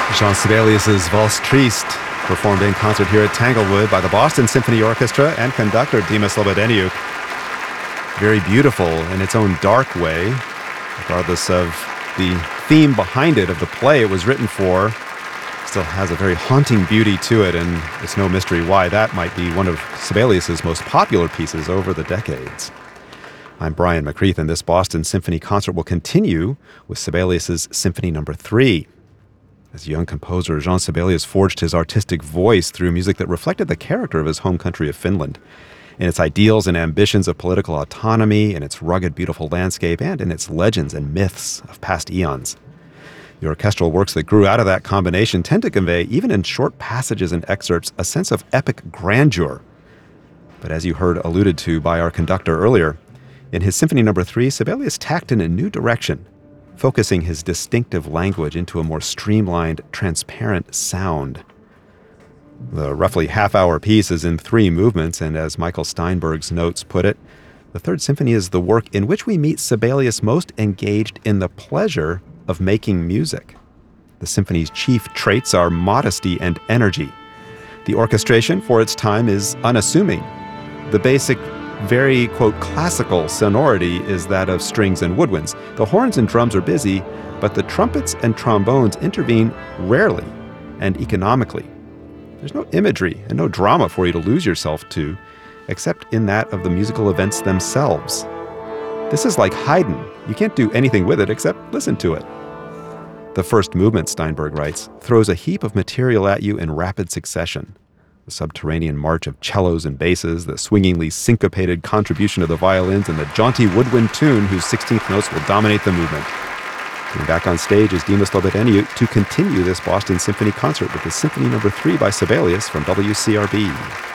Jean Sibelius's Valse Triste, performed in concert here at Tanglewood by the Boston Symphony Orchestra and conductor Dima Slobodeniuk. Very beautiful in its own dark way, regardless of the theme behind it, of the play it was written for. Still has a very haunting beauty to it, and it's no mystery why that might be one of Sibelius's most popular pieces over the decades. I'm Brian McCreath, and this Boston Symphony concert will continue with Sibelius's Symphony No. 3. As a young composer, Jean Sibelius forged his artistic voice through music that reflected the character of his home country of Finland, in its ideals and ambitions of political autonomy, in its rugged, beautiful landscape, and in its legends and myths of past eons. The orchestral works that grew out of that combination tend to convey, even in short passages and excerpts, a sense of epic grandeur. But as you heard alluded to by our conductor earlier, in his Symphony No. 3, Sibelius tacked in a new direction, focusing his distinctive language into a more streamlined, transparent sound. The roughly half-hour piece is in 3 movements, and as Michael Steinberg's notes put it, the Third Symphony is the work in which we meet Sibelius most engaged in the pleasure of making music. The symphony's chief traits are modesty and energy. The orchestration, for its time, is unassuming. The basic, very, quote, classical sonority is that of strings and woodwinds. The horns and drums are busy, but the trumpets and trombones intervene rarely and economically. There's no imagery and no drama for you to lose yourself to, except in that of the musical events themselves. This is like Haydn. You can't do anything with it except listen to it. The first movement, Steinberg writes, throws a heap of material at you in rapid succession. The subterranean march of cellos and basses, the swingingly syncopated contribution of the violins, and the jaunty woodwind tune whose 16th notes will dominate the movement. Coming back on stage is Dima Slobodeniuk to continue this Boston Symphony concert with the Symphony No. 3 by Sibelius from WCRB.